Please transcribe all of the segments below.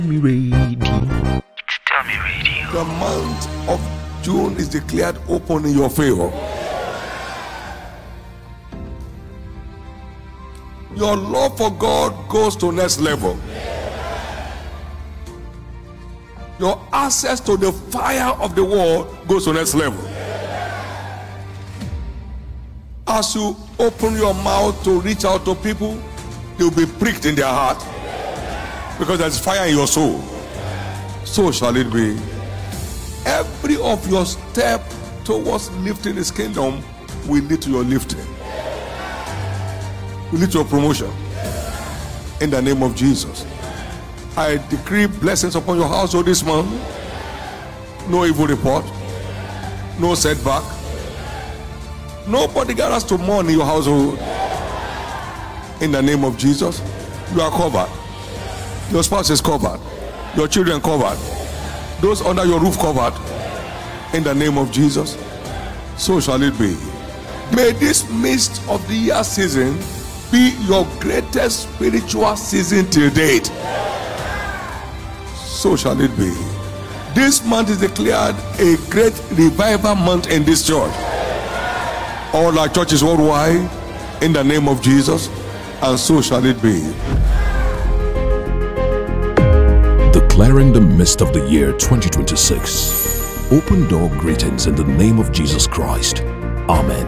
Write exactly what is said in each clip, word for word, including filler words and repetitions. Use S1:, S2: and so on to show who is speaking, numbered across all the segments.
S1: Me radio.
S2: Tell me radio.
S3: The month of June is declared open in your favor. Your love for God goes to next level. Your access to the fire of the world goes to next level. As you open your mouth to reach out to people, they will be pricked in their heart because there's fire in your soul. So shall it be. Every of your step towards lifting His kingdom will lead to your lifting, will lead to your promotion. In the name of Jesus, I decree blessings upon your household this month. No evil report, no setback. Nobody gathers to mourn in your household. In the name of Jesus, you are covered. Your spouse is covered. Your children covered. Those under your roof covered. In the name of Jesus, so shall it be. May this midst of the year season be your greatest spiritual season till date. So shall it be. This month is declared a great revival month in this church. All our churches worldwide, in the name of Jesus, and so shall it be.
S4: Declaring the midst of the year twenty twenty-six. Open door greetings in the name of Jesus Christ. Amen.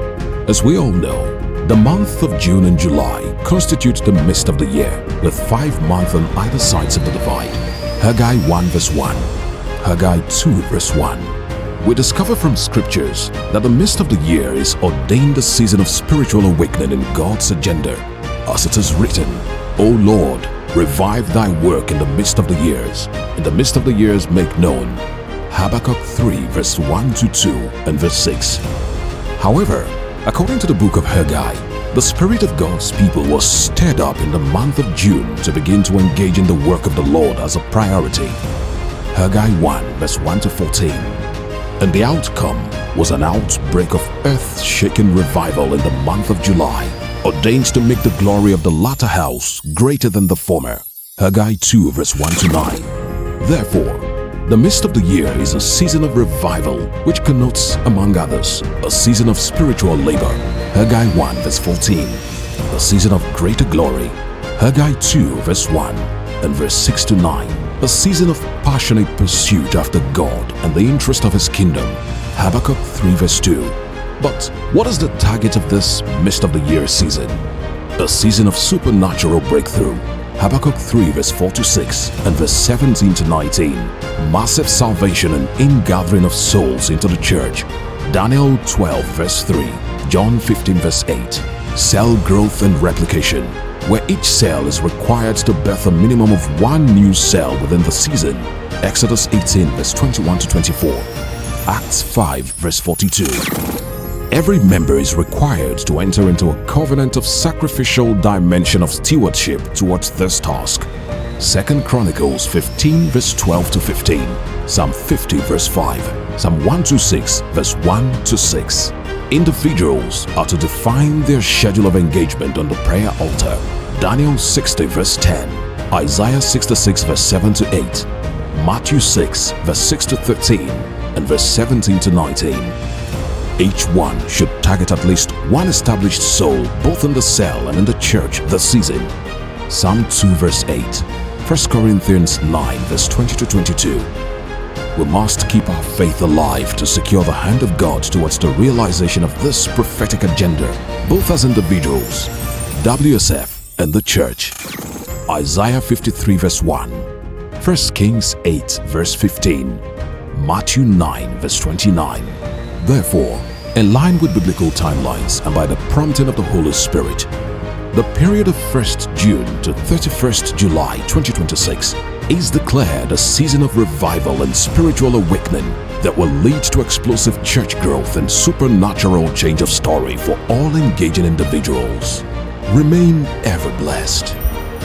S4: As we all know, the month of June and July constitute the midst of the year, with five months on either sides of the divide. Haggai one verse one, Haggai two verse one. We discover from scriptures that the midst of the year is ordained a season of spiritual awakening in God's agenda. As it is written, O Lord, revive thy work in the midst of the years. In the midst of the years make known. Habakkuk three verse one to two and verse six. However, according to the book of Haggai, the Spirit of God's people was stirred up in the month of June to begin to engage in the work of the Lord as a priority. Haggai one verse one to fourteen. And the outcome was an outbreak of earth-shaking revival in the month of July, ordained to make the glory of the latter house greater than the former. Haggai two verse one to nine. Therefore, the midst of the year is a season of revival, which connotes, among others, a season of spiritual labor. Haggai one verse fourteen. A season of greater glory. Haggai two verse one and verse six to nine. A season of passionate pursuit after God and the interest of His kingdom. Habakkuk three verse two. But what is the target of this midst of the year season? A season of supernatural breakthrough. Habakkuk three verse four to six and verse seventeen to nineteen. Massive salvation and ingathering of souls into the church. Daniel twelve verse three. John fifteen verse eight. Cell growth and replication, where each cell is required to birth a minimum of one new cell within the season. Exodus eighteen verse twenty-one to twenty-four. Acts five verse forty-two. Every member is required to enter into a covenant of sacrificial dimension of stewardship towards this task. Second Chronicles fifteen verse twelve to fifteen. Psalm fifty verse five. Psalm one twenty-six verse one to six. Individuals are to define their schedule of engagement on the prayer altar. Daniel sixty verse ten. Isaiah sixty-six verse seven to eight. Matthew six verse six to thirteen and verse seventeen to nineteen. Each one should target at least one established soul both in the cell and in the church this season. Psalm two verse eight. First Corinthians nine verse twenty to twenty-two. We must keep our faith alive to secure the hand of God towards the realization of this prophetic agenda, both as individuals, W S F, and the church. Isaiah fifty-three verse one. First Kings eight verse fifteen. Matthew nine verse twenty-nine. Therefore, in line with biblical timelines and by the prompting of the Holy Spirit, the period of first June to thirty-first July twenty twenty-six is declared a season of revival and spiritual awakening that will lead to explosive church growth and supernatural change of story for all engaging individuals. Remain ever blessed.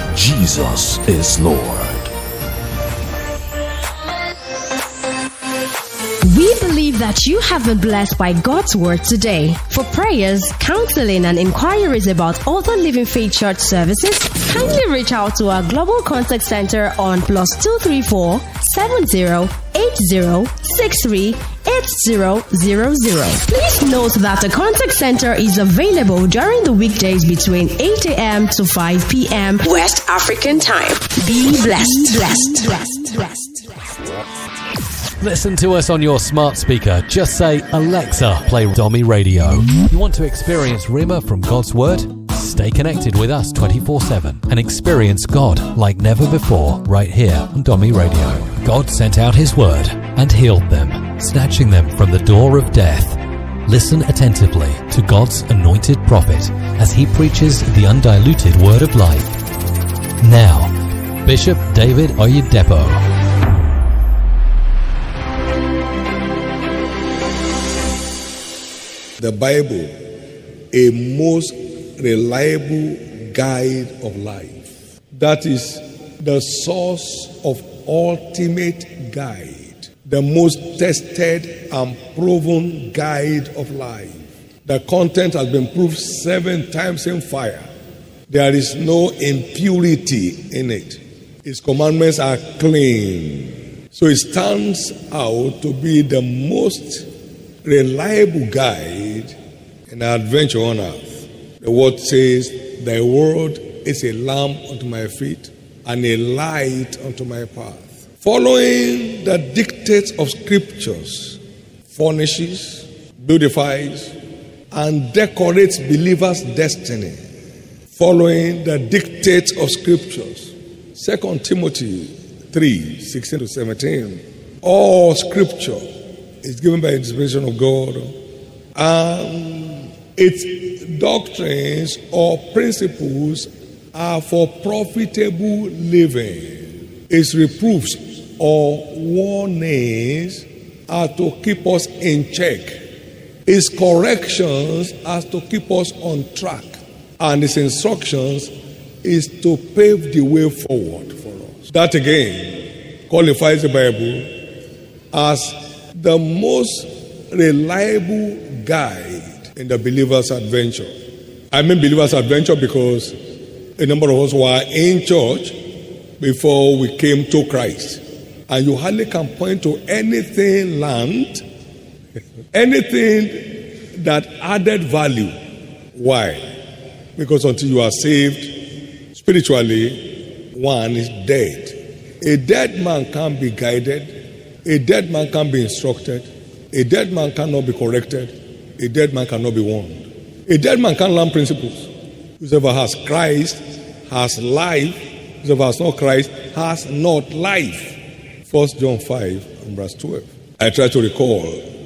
S4: Jesus is Lord.
S1: We believe that you have been blessed by God's word today. For prayers, counseling, and inquiries about other Living Faith Church services, kindly reach out to our Global Contact Center on plus two three four seven zero eight zero six three eight zero zero zero. Please note that the contact center is available during the weekdays between eight a.m. to five p.m. West African time. Be blessed. Be blessed. blessed. blessed.
S5: Listen to us on your smart speaker. Just say, Alexa, play Domi Radio. You want to experience Rhema from God's Word? Stay connected with us twenty-four seven and experience God like never before right here on Domi Radio. God sent out His Word and healed them, snatching them from the door of death. Listen attentively to God's anointed prophet as he preaches the undiluted Word of life. Now, Bishop David Oyedepo.
S3: The Bible, a most reliable guide of life. That is the source of ultimate guide, the most tested and proven guide of life. The content has been proved seven times in fire. There is no impurity in it. Its commandments are clean. So it stands out to be the most reliable guide in our adventure on earth. The word says, thy word is a lamp unto my feet and a light unto my path. Following the dictates of scriptures furnishes, beautifies, and decorates believers' destiny. Following the dictates of scriptures. Second Timothy three, sixteen to seventeen. All scripture is given by inspiration of God, and its doctrines or principles are for profitable living. Its reproofs or warnings are to keep us in check. Its corrections are to keep us on track, and its instructions is to pave the way forward for us. That again qualifies the Bible as the most reliable guide in the believer's adventure. I mean believer's adventure because a number of us were in church before we came to Christ. And you hardly can point to anything learned, anything that added value. Why? Because until you are saved spiritually, one is dead. A dead man can't be guided. A dead man can't be instructed. A dead man cannot be corrected. A dead man cannot be warned. A dead man can't learn principles. Whoever has Christ has life. Whoever has not Christ has not life. First John five and verse twelve. I try to recall,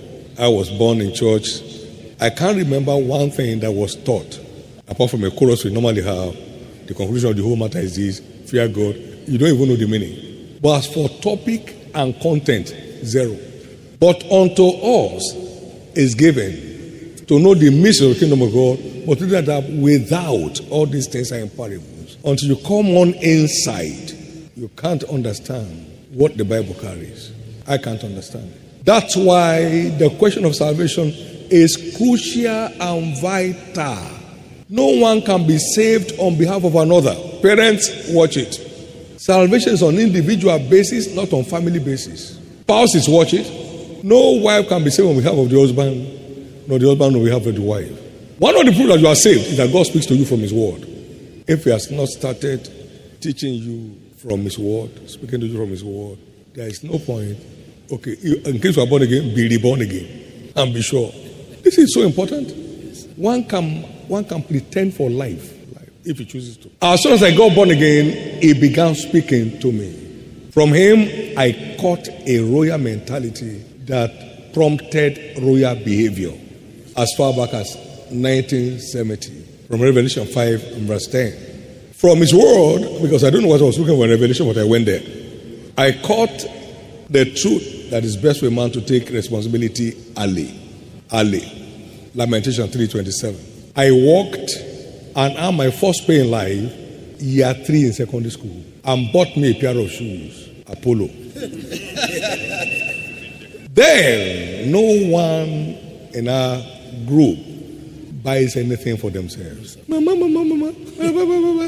S3: I was born in church. I can't remember one thing that was taught, apart from a chorus we normally have. The conclusion of the whole matter is this: fear God. You don't even know the meaning. But as for topic and content, zero. But unto us is given to know the mystery of the kingdom of God, but to that up without all these things are in parables. Until you come on inside, you can't understand what the Bible carries. I can't understand it. That's why the question of salvation is crucial and vital. No one can be saved on behalf of another. Parents, watch it. Salvation is on individual basis, not on family basis. Spouses, watch it. No wife can be saved on behalf of the husband, nor the husband on behalf of the wife. One of the proof that you are saved is that God speaks to you from His word. If He has not started teaching you from His word, speaking to you from His word, there is no point. Okay, in case you are born again, be reborn again, and be sure. This is so important. One can one can pretend for life, life if he chooses to. As soon as I got born again, He began speaking to me. From Him, I caught a royal mentality that prompted royal behavior as far back as nineteen seventy. From Revelation five and verse ten. From His word, because I don't know what I was looking for in Revelation, but I went there. I caught the truth that it's best for a man to take responsibility early. Early. Lamentation three twenty-seven. I walked and earned my first pay in life, year three in secondary school, and bought me a pair of shoes, Apollo. Then no one in our group buys anything for themselves. Mama, mama, mama, mama, mama.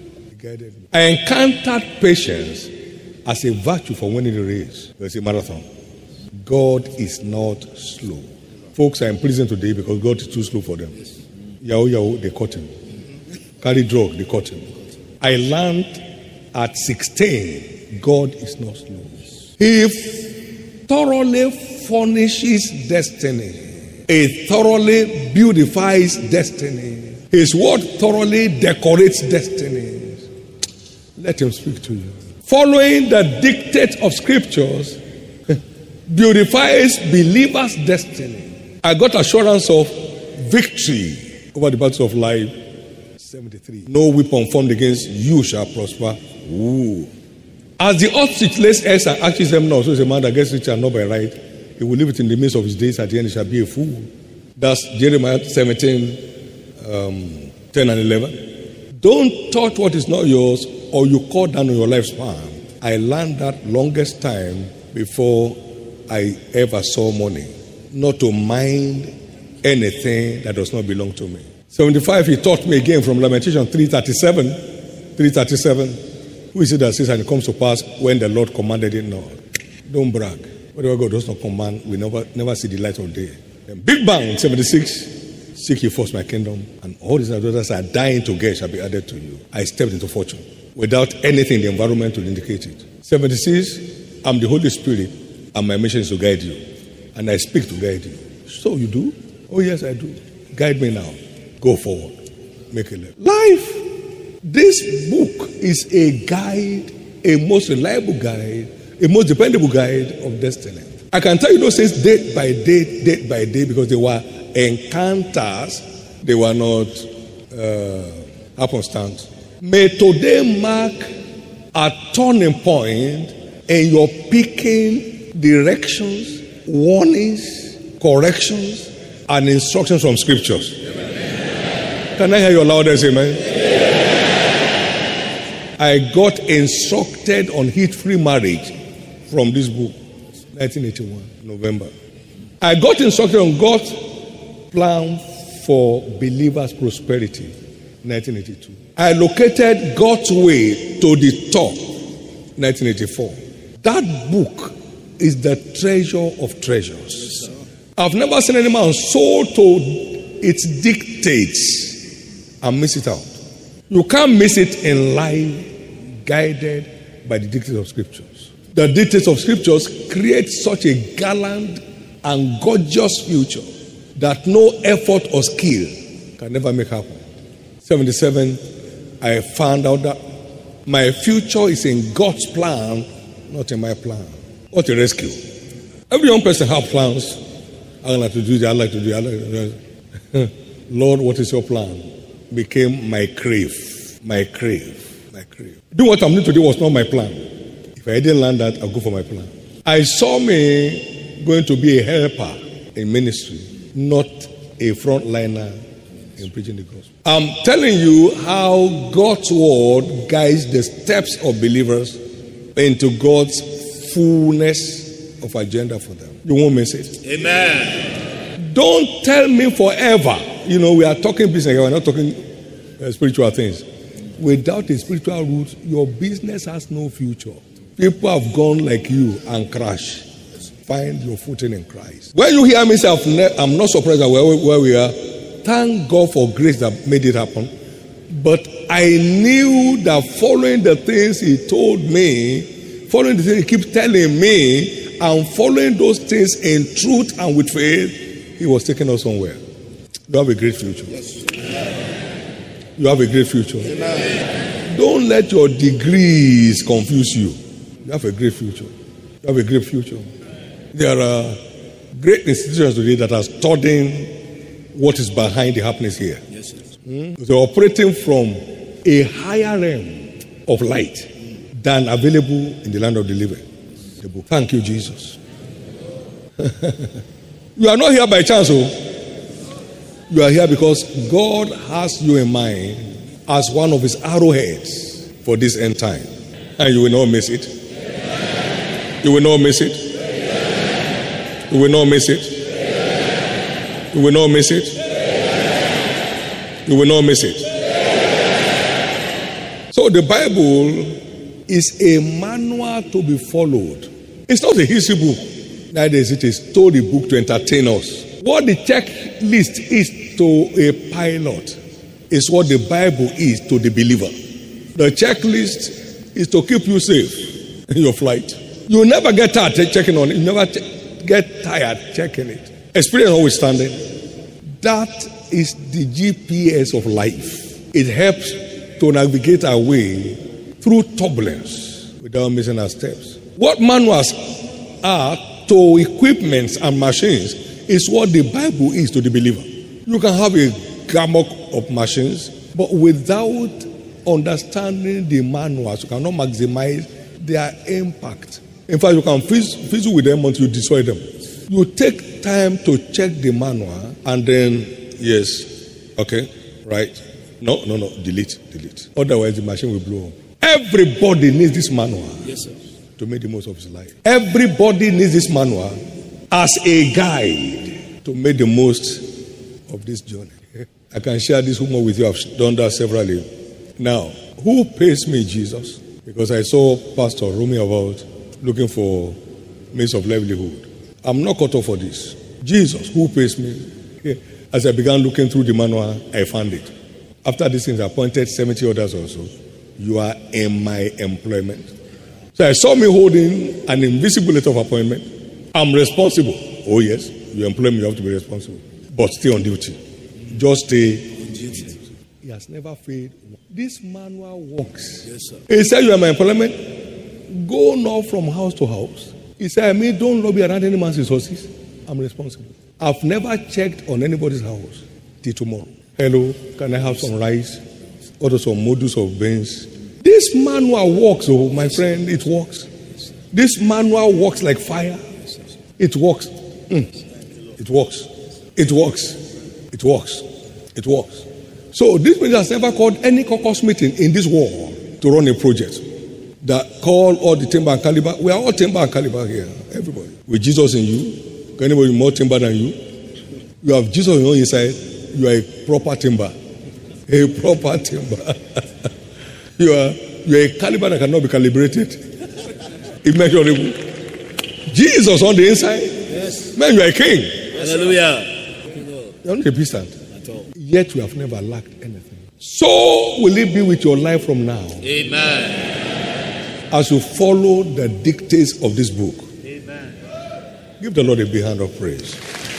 S3: I encountered patience as a virtue for winning the race. It's a marathon. God is not slow. Folks are in prison today because God is too slow for them. Yahoo, yahoo, they caught him. Carry drug, they caught him. I learned at sixteen, God is not slow. He thoroughly furnishes destiny. He thoroughly beautifies destiny. His word thoroughly decorates destiny. Let him speak to you. Following the dictate of scriptures beautifies believers' destiny. I got assurance of victory over the battles of life. seventy-three. No weapon formed against you shall prosper. Ooh. As the ostrich lays eggs and hatches them not, so is a man that gets rich and not by right. He will leave it in the midst of his days. At the end, he shall be a fool. That's Jeremiah seventeen, um, ten and eleven. Don't touch what is not yours, or you cut down on your lifespan. I learned that longest time before I ever saw money. Not to mind anything that does not belong to me. seventy-five, he taught me again from Lamentation three thirty-seven. three thirty-seven. Who is it that says, and it comes to pass when the Lord commanded it not? Don't brag. Whatever God does not command, we never never see the light of day. Then Big Bang, seventy-six. Seek ye first my kingdom, and all these others are dying to get shall be added to you. I stepped into fortune without anything in the environment to indicate it. seventy-six. I'm the Holy Spirit, and my mission is to guide you. And I speak to guide you. So you do? Oh, yes, I do. Guide me now. Go forward. Make a left. Life. This book is a guide, a most reliable guide, a most dependable guide of destiny. I can tell you those things day by day, day by day, because they were encounters. They were not uh, happenstance. May today mark a turning point in your picking directions, warnings, corrections, and instructions from scriptures. Amen. Can I hear your loudest amen? Amen. I got instructed on heat-free marriage from this book, nineteen eighty-one, November. I got instructed on God's plan for believers' prosperity, nineteen eighty-two. I located God's way to the top, nineteen eighty-four. That book is the treasure of treasures. I've never seen any man so to its dictates and miss it out. You can't miss it in life, guided by the dictates of scriptures. The dictates of scriptures create such a gallant and gorgeous future that no effort or skill can never make happen. seventy-seven, I found out that my future is in God's plan, not in my plan. What a rescue. Every young person has plans. I like to do that, I like to do that, I like to do that. Lord, what is your plan? Became my crave. My crave. My crave. Doing what I'm doing today was not my plan. If I didn't learn that, I'll go for my plan. I saw me going to be a helper in ministry, not a frontliner in preaching the gospel. I'm telling you how God's word guides the steps of believers into God's fullness of agenda for them. You won't miss it. Amen. Don't tell me forever. You know, we are talking business, we're not talking uh, spiritual things. Without a spiritual root, your business has no future. People have gone like you and crashed. Find your footing in Christ. When you hear me say, I'm not surprised at where, where we are. Thank God for grace that made it happen. But I knew that following the things he told me, following the things he keeps telling me, and following those things in truth and with faith, he was taking us somewhere. You have a great future. Yes. You have a great future. Amen. Don't let your degrees confuse you. You have a great future. You have a great future. There are great institutions today that are studying what is behind the happenings here. Yes, yes. Hmm? They're operating from a higher realm of light than available in the land of the living. The book. Thank you, Jesus. You are not here by chance, oh. You are here because God has you in mind as one of his arrowheads for this end time. And you will not miss it. You will not miss it. You will not miss it. You will not miss it. You will not miss it. So the Bible is a manual to be followed. It's not a history book. Neither is it a story book to entertain us. What the checklist is to a pilot is what the Bible is to the believer. The checklist is to keep you safe in your flight. You will never get tired checking on it. You never ch- get tired checking it. Experience notwithstanding, that is the G P S of life. It helps to navigate our way through turbulence without missing our steps. What manuals are to equipments and machines is what the Bible is to the believer. You can have a gamut of machines, but without understanding the manuals, you cannot maximize their impact. In fact, you can fizzle with them until you destroy them. You take time to check the manual and then, yes, okay, right. No, no, no, delete, delete. Otherwise, the machine will blow up. Everybody needs this manual. Yes, sir. To make the most of his life. Everybody needs this manual as a guide to make the most of this journey. I can share this humor with you. I've done that severally. Now, who pays me? Jesus. Because I saw Pastor roaming about looking for means of livelihood. I'm not cut off for this. Jesus, who pays me? As I began looking through the manual, I found it. After these things, I appointed seventy others also. You are in my employment. So I saw me holding an invisible letter of appointment. I'm responsible. Oh yes, you employ me, you have to be responsible. But stay on duty. Just stay on duty. He has never failed. This manual works. Yes, sir. He said, you are my employment. Go not from house to house. He said, I mean, don't lobby around any man's resources. I'm responsible. I've never checked on anybody's house till tomorrow. Hello, can I have some rice? Or some modus of beans? This manual works, oh, my friend, it works. This manual works like fire. It works. Mm. It works. It works. It works. It works. So this minister has never called any caucus meeting in this world to run a project that call all the timber and caliber. We are all timber and caliber here, everybody. With Jesus in you, can anybody more timber than you? You have Jesus on your inside. You are a proper timber. A proper timber. you are you are a caliber that cannot be calibrated. Immeasurable. Jesus on the inside. Yes. Man, you are a king.
S6: Hallelujah.
S3: You are not a peasant. At all. Yet you have never lacked anything. So will it be with your life from now.
S6: Amen.
S3: As you follow the dictates of this book.
S6: Amen.
S3: Give the Lord a big hand of praise.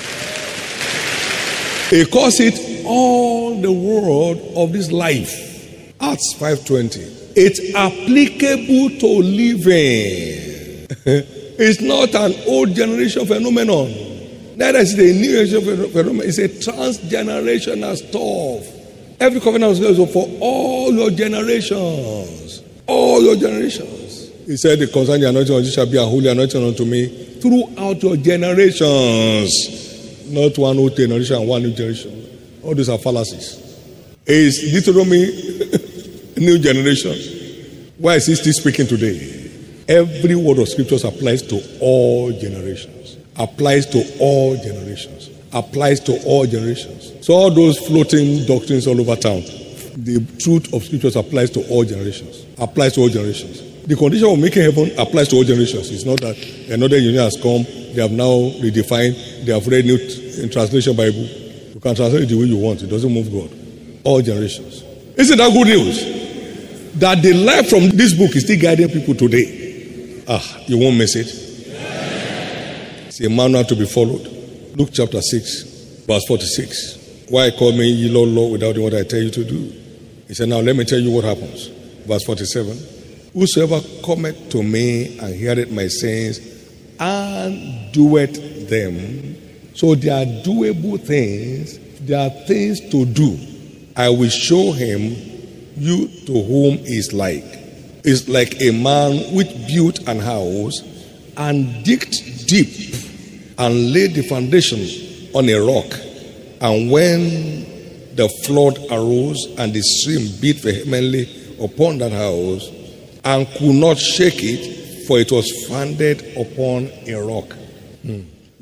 S3: He calls it all the world of this life. Acts five twenty. It's applicable to living. It's not an old generation phenomenon. Neither is it a new generation phenomenon. It's a transgenerational stuff. Every covenant was for all your generations. All your generations. He said, the concerning the anointing of Jesus shall be a holy anointing unto me throughout your generations. Not one old generation and one new generation. All those are fallacies. Is Deuteronomy new generation? Why is he still speaking today? Every word of scriptures applies to all generations. Applies to all generations. Applies to all generations. So all those floating doctrines all over town, the truth of scriptures applies to all generations. Applies to all generations. The condition of making heaven applies to all generations. It's not that another union has come, they have now redefined, they have read new t- in translation Bible. You can translate it the way you want. It doesn't move God. All generations. Isn't that good news? That the life from this book is still guiding people today. Ah, you won't miss it. It's a manual to be followed. Luke chapter six, verse forty-six. Why call me ye Lord, Lord, without doing what I tell you to do? He said, now let me tell you what happens. Verse forty-seven. Whosoever cometh to me and heareth my sayings and doeth them. So there are doable things. There are things to do. I will show him you to whom is like. It's like a man which built an house and digged deep and laid the foundation on a rock. And when the flood arose and the stream beat vehemently upon that house and could not shake it, for it was founded upon a rock. Hmm.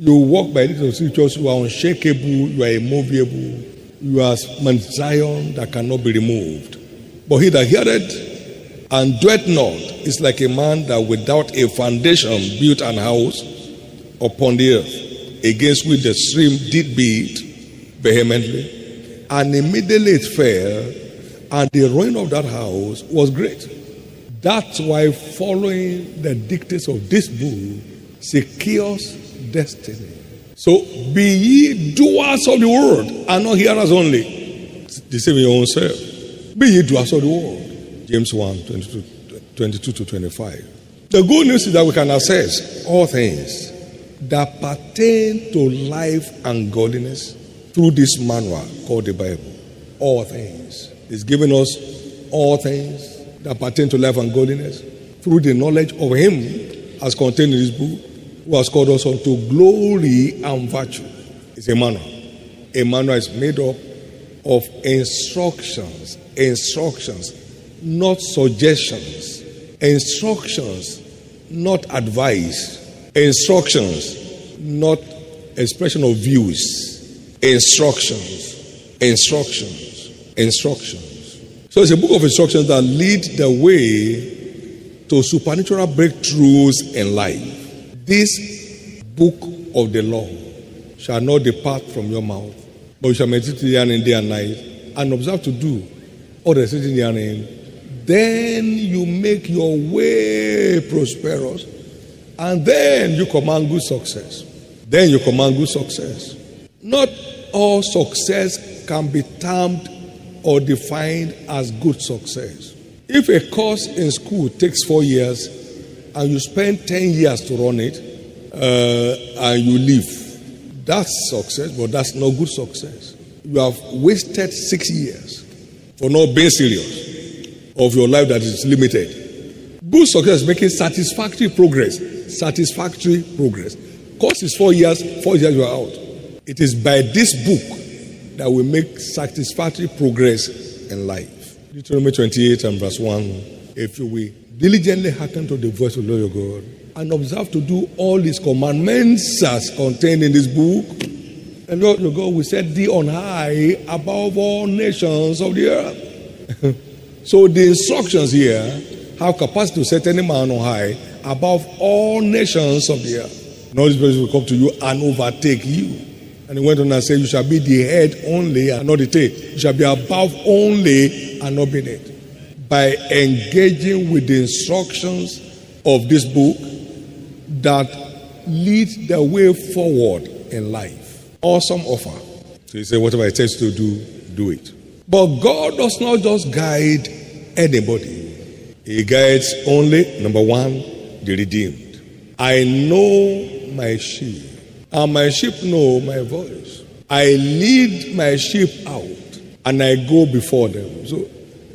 S3: You walk by the scriptures, you are unshakable, you are immovable, you are Mount Zion that cannot be removed. But he that heareth and doeth not is like a man that without a foundation built an house upon the earth, against which the stream did beat vehemently, and immediately it fell, and the ruin of that house was great. That's why following the dictates of this book secures destiny. So be ye doers of the word and not hearers only, deceiving your own self. Be ye doers of the word. James one, twenty-two, twenty-two to twenty-five. The good news is that we can access all things that pertain to life and godliness through this manual called the Bible. All things. It's given us all things that pertain to life and godliness through the knowledge of Him as contained in this book, who has called us unto glory and virtue. It's a manual. A manual is made up of instructions, instructions, not suggestions, instructions, not advice, instructions, not expression of views, instructions, instructions, instructions. So it's a book of instructions that lead the way to supernatural breakthroughs in life. This book of the law shall not depart from your mouth, but you shall meditate therein day and night, and observe to do all that is written therein. Then you make your way prosperous, and then you command good success. Then you command good success. Not all success can be termed or defined as good success. If a course in school takes four years and you spend ten years to run it, uh, and you leave, that's success, but that's not good success. You have wasted six years for not being serious of your life that is limited. Good success is making satisfactory progress. Satisfactory progress. Course is four years, four years you are out. It is by this book that we make satisfactory progress in life. Deuteronomy twenty-eight and verse one. If you will diligently hearken to the voice of the Lord your God, and observe to do all His commandments as contained in this book, and Lord your God will set thee on high above all nations of the earth. So the instructions here have capacity to set any man on high above all nations of the earth. And all these places will come to you and overtake you. And he went on and said, you shall be the head only and not the tail. You shall be above only and not beneath. By engaging with the instructions of this book that lead the way forward in life. Awesome offer. So he said, whatever it takes to do, do it. But God does not just guide anybody. He guides only, number one, the redeemed. I know my sheep, and my sheep know my voice. I lead my sheep out, and I go before them. So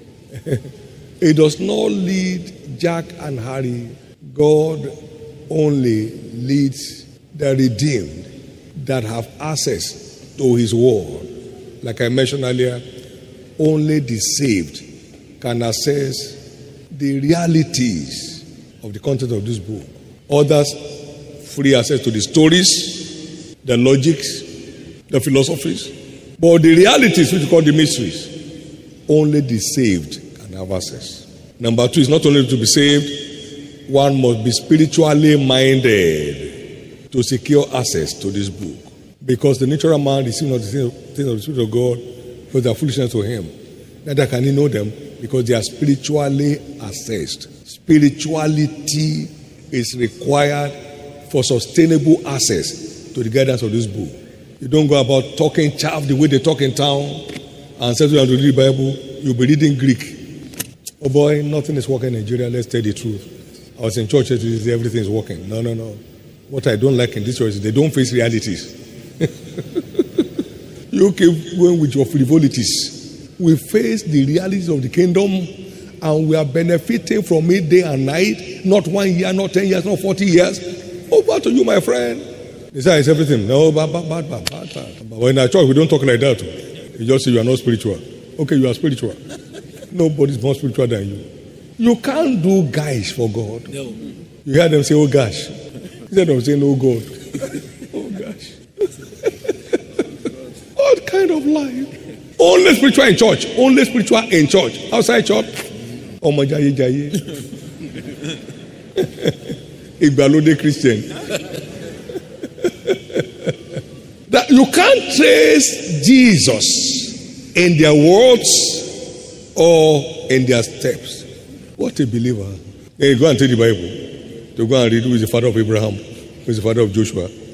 S3: it does not lead Jack and Harry. God only leads the redeemed that have access to His word. Like I mentioned earlier, only the saved can access the realities of the content of this book. Others, free access to the stories, the logics, the philosophies. But the realities, which we call the mysteries, only the saved can have access. Number two is not only to be saved, one must be spiritually minded to secure access to this book. Because the natural man receives not the things of the Spirit of God, because they are foolishness to him. Neither can he know them, because they are spiritually assessed. Spirituality is required for sustainable access to the guidance of this book. You don't go about talking chaff the way they talk in town and say you have to read the Bible. You'll be reading Greek. Oh boy, nothing is working in Nigeria. Let's tell the truth. I was in church yesterday, everything is working. No, no, no. What I don't like in this church is they don't face realities. You keep going with your frivolities. We face the realities of the kingdom, and we are benefiting from it day and night. Not one year, not ten years, not forty years. Over to you, my friend. They say it's everything. No, bad, bad, bad, bad, bad, bad. But in our church, we don't talk like that. You just say you are not spiritual. Okay, you are spiritual. Nobody's more spiritual than you. You can't do guys for God.
S6: No.
S3: You hear them say, oh gosh. Instead of saying, oh God. Oh God. kind of life. Only spiritual in church. Only spiritual in church. Outside church. Oh my jaye jaye. Igbalode Christian. That you can't trace Jesus in their words or in their steps. What a believer. Hey, go and take the Bible. To go and read who is the father of Abraham, who is the father of Joshua.